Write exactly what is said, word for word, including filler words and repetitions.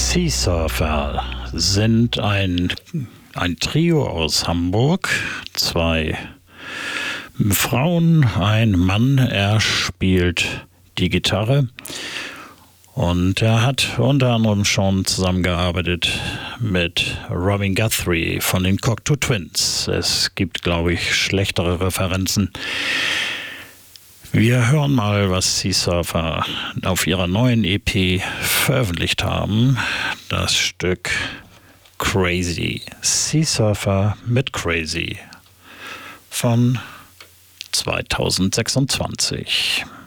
Sea Surfer sind ein, ein Trio aus Hamburg. Zwei Frauen, ein Mann, er spielt die Gitarre. Und er hat unter anderem schon zusammengearbeitet mit Robin Guthrie von den Cocteau Twins. Es gibt, glaube ich, schlechtere Referenzen. Wir hören mal, was Sea Surfer auf ihrer neuen E P veröffentlicht haben. Das Stück Crazy. Sea Surfer mit Crazy von zweitausendsechsundzwanzig.